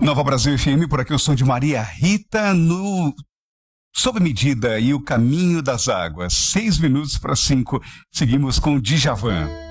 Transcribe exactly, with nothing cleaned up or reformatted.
Nova Brasil F M, por aqui o som de Maria Rita no Sob Medida e o Caminho das Águas. Seis minutos para cinco, seguimos com Djavan.